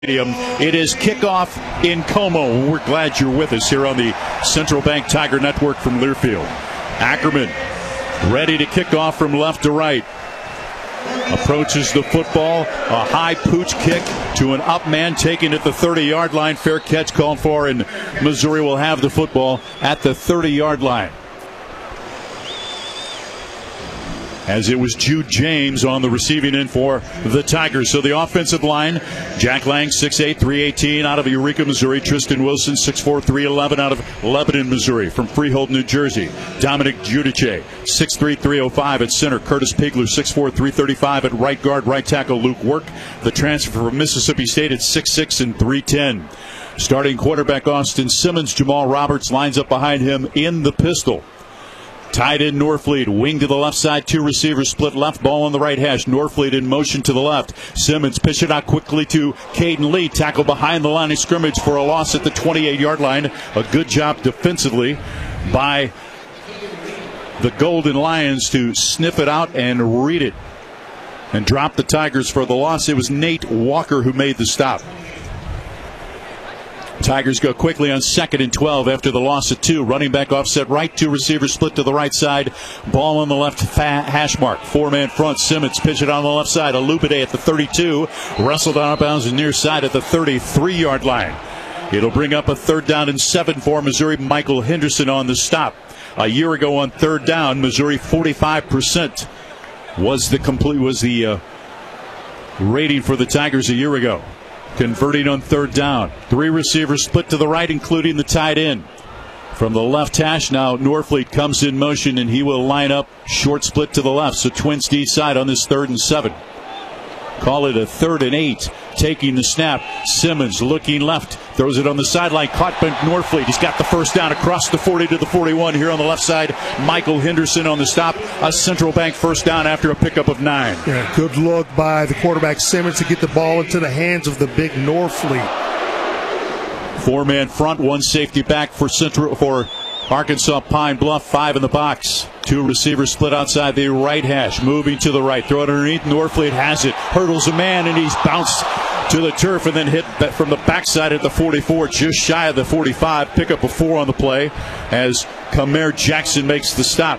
It is kickoff in Como. We're glad you're with us here on the Central Bank Tiger Network from Learfield. Ackerman ready to kick off from left to right. Approaches the football. A high pooch kick to an up man taken at the 30-yard line. Fair catch called for, and Missouri will have the football at the 30-yard line. As it was Jude James on the receiving end for the Tigers. So the offensive line, Jack Lang, 6'8", 318 out of Eureka, Missouri. Tristan Wilson, 6'4", 311 out of Lebanon, Missouri. From Freehold, New Jersey, Dominic Giudice, 6'3", 305 at center. Curtis Pigler, 6'4", 335 at right guard. Right tackle Luke Work, the transfer from Mississippi State, at 6'6" and 310. Starting quarterback Austin Simmons. Jamal Roberts lines up behind him in the pistol. Tight end Norfleet, wing to the left side, two receivers split left, ball on the right hash. Norfleet in motion to the left. Simmons pitch it out quickly to Caden Lee, tackle behind the line of scrimmage for a loss at the 28-yard line. A good job defensively by the Golden Lions to sniff it out and read it and drop the Tigers for the loss. It was Nate Walker who made the stop. Tigers go quickly on 2nd and 12 after the loss of 2. Running back offset right, two receivers split to the right side. Ball on the left hash mark. 4-man front. Simmons pitch it on the left side. Alubade at the 32. Wrestled out of bounds and near side at the 33-yard line. It'll bring up a 3rd down and 7 for Missouri. Michael Henderson on the stop. A year ago on 3rd down, Missouri 45% was the rating for the Tigers a year ago. Converting on 3rd down. 3 receivers split to the right, including the tight end. From the left hash now, Norfleet comes in motion, and he will line up short split to the left. So twins to each side on this 3rd and 7. Call it a 3rd and 8. Taking the snap. Simmons looking left. Throws it on the sideline. Caught by Norfleet. He's got the 1st down across the 40 to the 41 here on the left side. Michael Henderson on the stop. A Central Bank 1st down after a pickup of 9. Yeah, good look by the quarterback Simmons to get the ball into the hands of the big Norfleet. 4-man front, 1 safety back for Arkansas Pine Bluff. 5 in the box. 2 receivers split outside the right hash. Moving to the right. Throw it underneath. Norfleet has it. Hurdles a man, and he's bounced to the turf and then hit from the backside at the 44, just shy of the 45. Pick up a 4 on the play as Kamer Jackson makes the stop.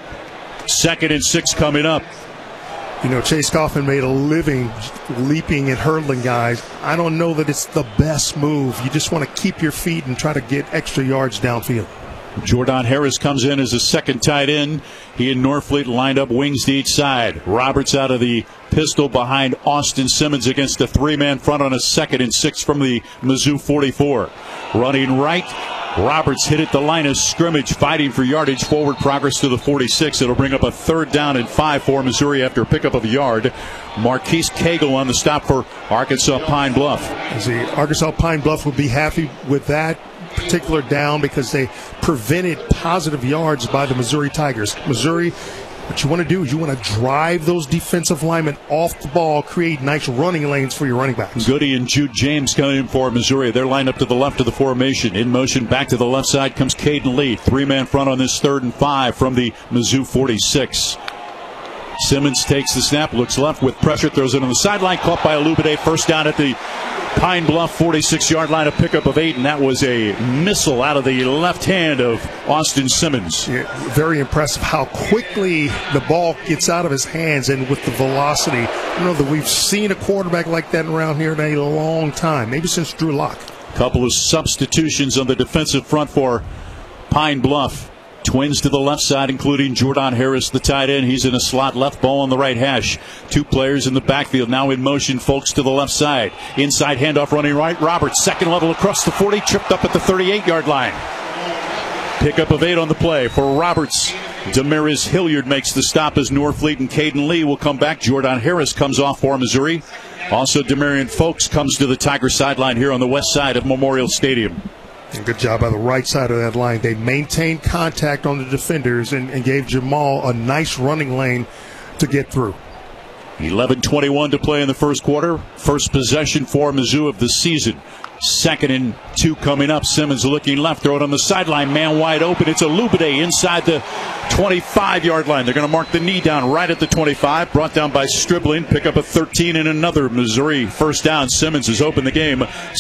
2nd and 6 coming up. You know, Chase Kaufman made a living leaping and hurdling guys. I don't know that it's the best move. You just want to keep your feet and try to get extra yards downfield. Jordan Harris comes in as a 2nd tight end. He and Norfleet lined up wings to each side. Roberts out of the pistol behind Austin Simmons against a 3-man front on a 2nd and 6 from the Mizzou 44. Running right. Roberts hit at the line of scrimmage, fighting for yardage. Forward progress to the 46. It'll bring up a 3rd down and 5 for Missouri after a pickup of a yard. Marquise Cagle on the stop for Arkansas Pine Bluff. The Arkansas Pine Bluff would be happy with that particular down because they prevented positive yards by the Missouri Tigers. Missouri, what you want to do is you want to drive those defensive linemen off the ball, create nice running lanes for your running backs. Goody and Jude James coming in for Missouri. They're lined up to the left of the formation. In motion back to the left side comes Caden Lee. 3-man front on this 3rd and 5 from the Mizzou 46. Simmons takes the snap, looks left with pressure, throws it on the sideline, caught by Alubade. 1st down at the Pine Bluff 46-yard line, a pickup of 8, and that was a missile out of the left hand of Austin Simmons. Yeah, very impressive how quickly the ball gets out of his hands and with the velocity. I don't know that we've seen a quarterback like that around here in a long time, maybe since Drew Lock. Couple of substitutions on the defensive front for Pine Bluff. Twins to the left side, including Jordan Harris, the tight end. He's in a slot left, ball on the right hash. 2 players in the backfield. Now in motion, folks to the left side. Inside handoff running right. Roberts, 2nd level across the 40, tripped up at the 38-yard line. Pickup of 8 on the play for Roberts. Demarius Hilliard makes the stop as Norfleet and Caden Lee will come back. Jordan Harris comes off for Missouri. Also, Demarion Folks comes to the Tiger sideline here on the west side of Memorial Stadium. Good job by the right side of that line. They maintained contact on the defenders and gave Jamal a nice running lane to get through. 11:21 to play in the first quarter. First possession for Mizzou of the season. 2nd and 2 coming up. Simmons looking left, throw it on the sideline, man wide open. It's Olubide inside the 25-yard line. They're going to mark the knee down right at the 25. Brought down by Stribling. Pick up a 13 and another Missouri first down. Simmons has opened the game.